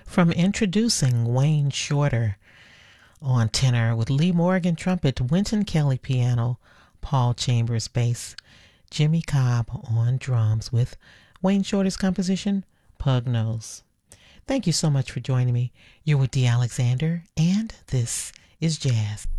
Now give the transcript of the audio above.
From introducing Wayne Shorter on tenor with Lee Morgan trumpet, Wynton Kelly piano, Paul Chambers bass, Jimmy Cobb on drums with Wayne Shorter's composition, Pug Nose. Thank you so much for joining me. You're with Dee Alexander, and this is Jazz.